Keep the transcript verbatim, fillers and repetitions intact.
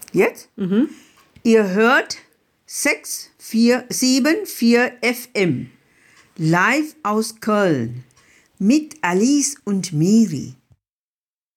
Jetzt? Mhm. Ihr hört sechs vier sieben vier F M live aus Köln mit Alice und Miri.